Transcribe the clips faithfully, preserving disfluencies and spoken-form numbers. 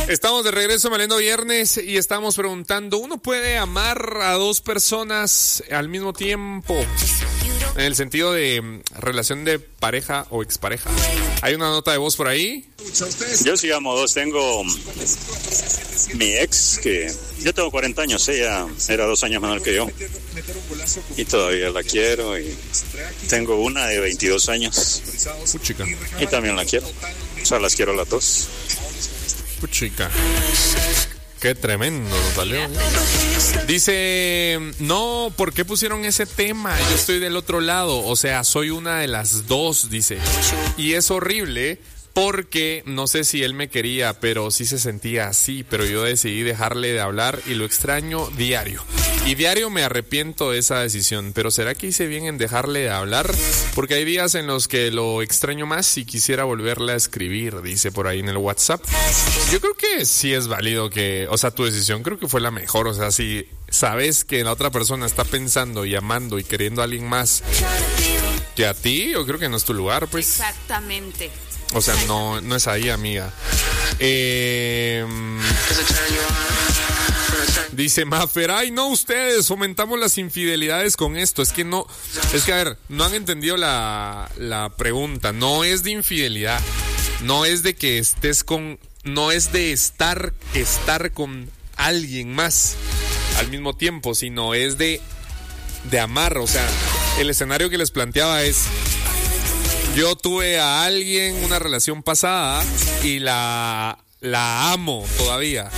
Estamos de regreso, Malendo Viernes, y estamos preguntando, ¿uno puede amar a dos personas al mismo tiempo? En el sentido de relación de pareja o expareja. ¿Hay una nota de voz por ahí? Yo sí amo dos. Tengo mi ex, que yo tengo cuarenta años, ella era dos años menor que yo. Y todavía la quiero. Y tengo una de veintidós años. Puchica. Y también la quiero. O sea, las quiero las dos. Puchica. Qué tremendo nos salió. Dice, no, ¿por qué pusieron ese tema? Yo estoy del otro lado, o sea, soy una de las dos, dice. Y es horrible porque no sé si él me quería, pero sí se sentía así, pero yo decidí dejarle de hablar y lo extraño diario. Y diario me arrepiento de esa decisión, pero ¿será que hice bien en dejarle de hablar? Porque hay días en los que lo extraño más y quisiera volverle a escribir, dice por ahí en el WhatsApp. Yo creo que sí es válido que, o sea, tu decisión creo que fue la mejor, o sea, si sabes que la otra persona está pensando y amando y queriendo a alguien más que a ti, yo creo que no es tu lugar, pues. Exactamente. O sea, no, no es ahí, amiga. Eh... Dice Mafer, ay no, ustedes fomentamos las infidelidades con esto. Es que no, es que a ver, no han entendido la, la pregunta. No es de infidelidad, no es de que estés con, no es de estar, estar con alguien más al mismo tiempo, sino es de, de amar. O sea, el escenario que les planteaba es, yo tuve a alguien, una relación pasada, y la, la amo todavía.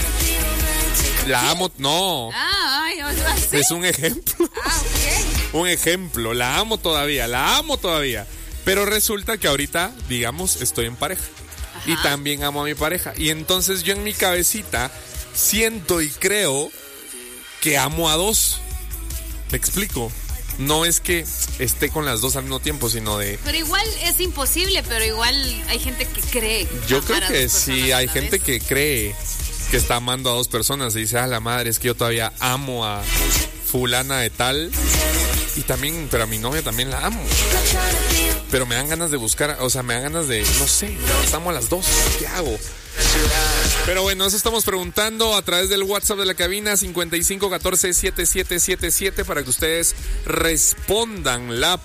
La amo, no. Ah, ay, ¿sí? Es un ejemplo. Ah, ok. Un ejemplo, la amo todavía, la amo todavía. Pero resulta que ahorita, digamos, estoy en pareja. Ajá. Y también amo a mi pareja. Y entonces yo en mi cabecita siento y creo que amo a dos. ¿Me explico? No es que esté con las dos al mismo tiempo, sino de... Pero igual es imposible, pero igual hay gente que cree. Yo creo que sí, hay gente que cree que está amando a dos personas y dice, ah, la madre, es que yo todavía amo a fulana de tal, y también, pero a mi novia también la amo, pero me dan ganas de buscar, o sea, me dan ganas de, no sé, las amo a las dos, ¿qué hago? Pero bueno, eso estamos preguntando a través del WhatsApp de la cabina cincuenta y cinco catorce setenta y siete setenta y siete para que ustedes respondan la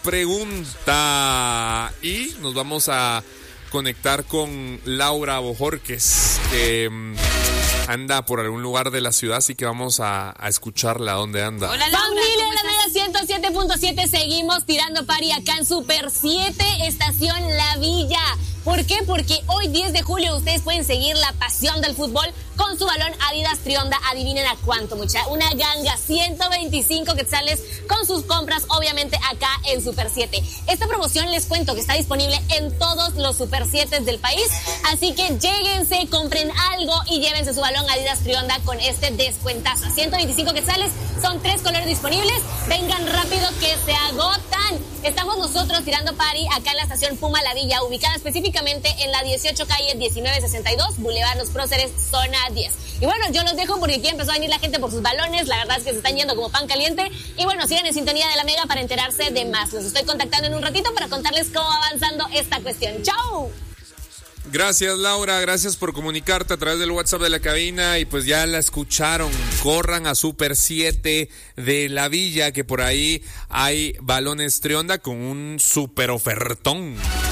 pregunta. Y nos vamos a conectar con Laura Bojorques, que anda por algún lugar de la ciudad, así que vamos a, a escucharla. ¿Dónde anda? Hola, Laura, familia de la Mega ciento siete punto siete, seguimos tirando pari acá en Super siete, estación La Villa. ¿Por qué? Porque hoy diez de julio ustedes pueden seguir la pasión del fútbol con su balón Adidas Trionda. Adivinen a cuánto, mucha. Una ganga, ciento veinticinco quetzales con sus compras, obviamente acá en Super siete. Esta promoción les cuento que está disponible en todos los Super siete del país, así que lléguense, compren algo y llévense su balón Adidas Trionda con este descuentazo. ciento veinticinco quetzales, son tres colores disponibles. Vengan rápido que se agotan. Estamos nosotros tirando pari acá en la estación Puma La Villa, ubicada específicamente en la dieciocho calle diecinueve sesenta y dos, Boulevard Los Próceres, zona diez. Y bueno, yo los dejo porque aquí empezó a venir la gente por sus balones. La verdad es que se están yendo como pan caliente. Y bueno, sigan en sintonía de la Mega para enterarse de más. Los estoy contactando en un ratito para contarles cómo va avanzando esta cuestión. ¡Chao! Gracias, Laura, gracias por comunicarte a través del WhatsApp de la cabina. Y pues ya la escucharon, corran a Super siete de La Villa, que por ahí hay balones Trionda con un super ofertón.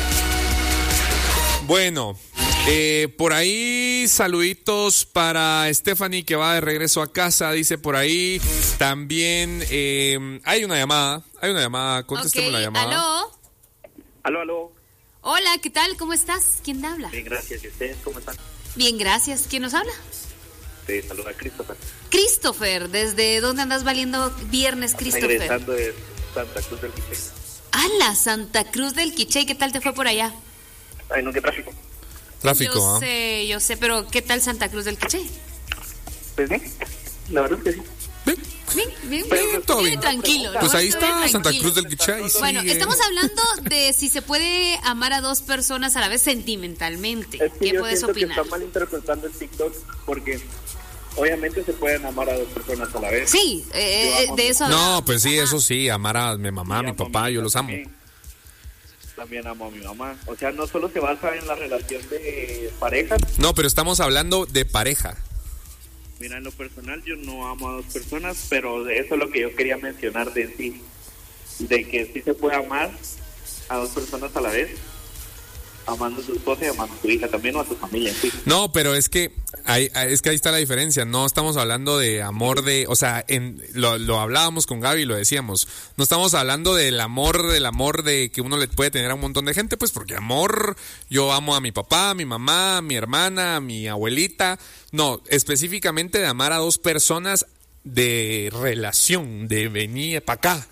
Bueno, eh, por ahí saluditos para Stephanie, que va de regreso a casa, dice por ahí. También eh, hay una llamada, hay una llamada, contésteme okay, la llamada. ¿Aló? Aló, aló. Hola, ¿qué tal? ¿Cómo estás? ¿Quién te habla? Bien, gracias. ¿Y ustedes cómo están? Bien, gracias. ¿Quién nos habla? Te saluda Christopher. Christopher, ¿desde dónde andas valiendo viernes, Christopher? Regresando de Santa Cruz del Quiché. ¡Hala, Santa Cruz del Quiché! ¿Qué tal te fue por allá? Ay, no, qué tráfico. Tráfico, Yo ¿ah? sé, yo sé, pero ¿qué tal Santa Cruz del Quiché? Pues bien, la verdad es que sí. Bien, Bien, bien, bien, bien, todo bien, bien. tranquilo. Pues ¿no? ahí Estoy está bien Santa tranquilo. Cruz del Quiché. Y Bueno, sigue. estamos hablando de si se puede amar a dos personas a la vez sentimentalmente. Es que ¿Qué yo puedes siento opinar? que está mal interpretando el TikTok porque obviamente se pueden amar a dos personas a la vez. Sí, eh, Yo amo de eso No, hablamos. pues sí, Ajá. eso sí, amar a mi mamá, a mi papá, yo los amo. también amo a mi mamá. O sea, no solo se basa en la relación de pareja. No, pero estamos hablando de pareja. Mira, en lo personal yo no amo a dos personas, pero de eso es lo que yo quería mencionar de sí. De que sí se puede amar a dos personas a la vez, amando a tu esposa y amando a tu hija también, o a tu familia en sí. No, pero es que ahí, es que ahí está la diferencia. No estamos hablando de amor de, o sea, en, lo, lo hablábamos con Gaby y lo decíamos. No estamos hablando del amor, del amor de que uno le puede tener a un montón de gente, pues porque amor, yo amo a mi papá, a mi mamá, a mi hermana, a mi abuelita. No, específicamente de amar a dos personas de relación, de venir para acá.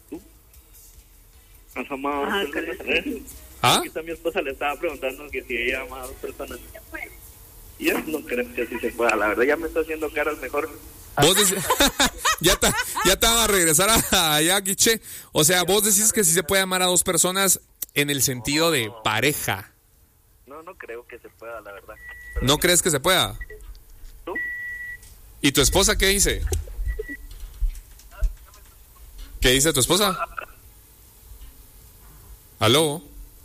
¿Has amado a dos personas a la vez? ¿Ah? Aquí está mi esposa, le estaba preguntando que si ella ama a dos personas. Y yo no creo que así se pueda, la verdad ya me está haciendo caras mejor. Vos decís, ya, te, ya te van a regresar a, allá, Quiche. O sea, vos decís que sí se puede amar a dos personas en el sentido de pareja. No, no creo que se pueda, la verdad. ¿No crees que se pueda? ¿Tú? ¿Y tu esposa qué dice? ¿Qué dice tu esposa? ¿Aló?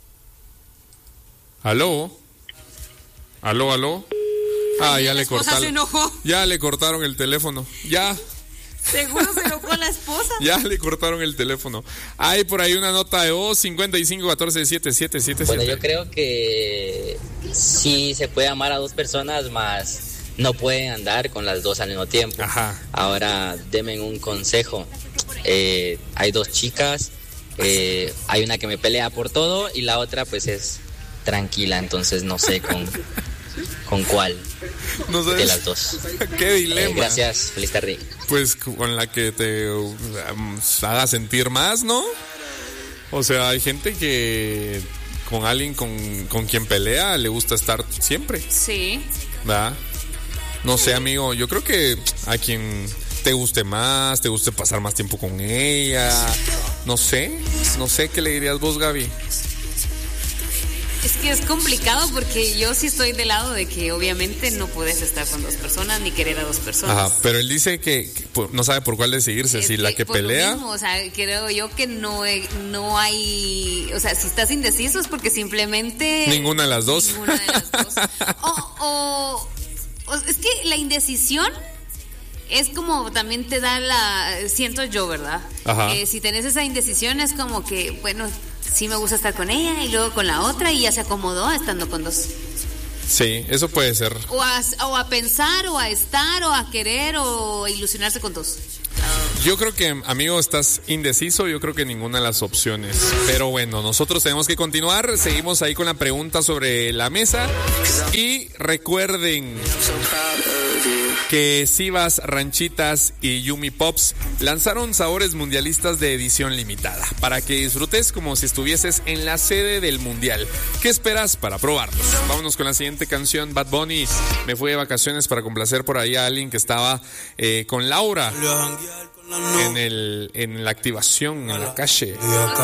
¿Aló? ¿Aló, aló? Ah, ya la le esposa cortaron. se enojó. Ya le cortaron el teléfono. Ya. Seguro se enojó la esposa. Ya le cortaron el teléfono. Hay por ahí una nota de voz, cincuenta y cinco catorce setenta y siete setenta y siete. Bueno, yo creo que sí se puede amar a dos personas, más no pueden andar con las dos al mismo tiempo. Ajá. Ahora, denme un consejo. Eh, hay dos chicas, eh, hay una que me pelea por todo y la otra pues es tranquila, entonces no sé con, con cuál No sé. de las dos. Qué dilema. Eh, gracias, feliz tarde. Pues con la que te um, haga sentir más, ¿no? O sea, hay gente que con alguien con, con quien pelea le gusta estar siempre, Sí. ¿verdad? No sé, amigo, yo creo que a quien te guste más, te guste pasar más tiempo con ella, no sé, no sé qué le dirías vos, Gaby. Es que es complicado porque yo sí estoy del lado de que obviamente no puedes estar con dos personas ni querer a dos personas. Ajá, pero él dice que, que por- no sabe por cuál decidirse, Es si la que por lo pelea. mismo, o sea, creo yo que no, he- no hay, o sea, si estás indeciso es porque simplemente Ninguna de las dos. Ninguna de las dos. O, o, o es que la indecisión es como también te da la, siento yo, ¿verdad? Ajá. Eh, si tenés esa indecisión es como que, bueno, sí me gusta estar con ella y luego con la otra y ya se acomodó estando con dos. Sí, eso puede ser. O a, o a pensar, o a estar, o a querer, o a ilusionarse con dos. Yo creo que, amigo, estás indeciso. Yo creo que ninguna de las opciones. Pero bueno, nosotros tenemos que continuar. Seguimos ahí con la pregunta sobre la mesa. Y recuerden que Sivas, Ranchitas y Yumi Pops lanzaron sabores mundialistas de edición limitada para que disfrutes como si estuvieses en la sede del mundial. ¿Qué esperas para probarlos? Vámonos con la siguiente canción. Bad Bunny me fui de vacaciones para complacer por ahí a alguien que estaba eh, con Laura en el en la activación en la calle.